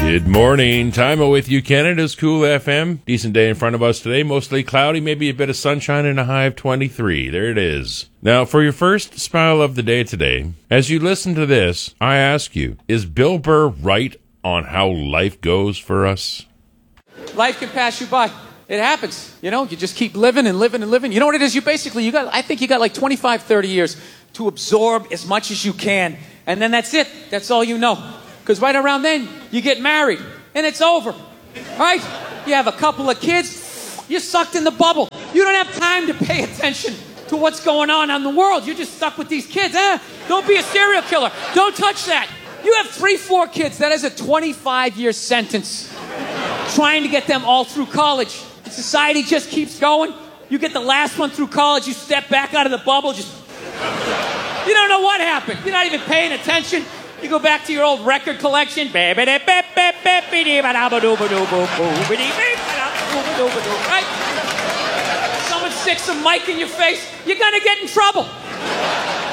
Good morning. Time with you, Canada's Cool FM. Decent day in front of us today. Mostly cloudy, maybe a bit of sunshine and a high of 23. There it is. Now, for your first smile of the day today, as you listen to this, I ask you, is Bill Burr right on how life goes for us? Life can pass you by. It happens. You know, you just keep living and living and living. You know what it is? I think you got like 25, 30 years to absorb as much as you can. And then that's it. That's all you know. Because right around then, you get married. And it's over. Right? You have a couple of kids. You're sucked in the bubble. You don't have time to pay attention to what's going on in the world. You're just stuck with these kids. Don't be a serial killer. Don't touch that. You have 3, 4 kids. That is a 25-year sentence. Trying to get them all through college. Society just keeps going. You get the last one through college. You step back out of the bubble. You don't know what happened. You're not even paying attention. You go back to your old record collection. Right? Someone sticks a mic in your face. You're going to get in trouble.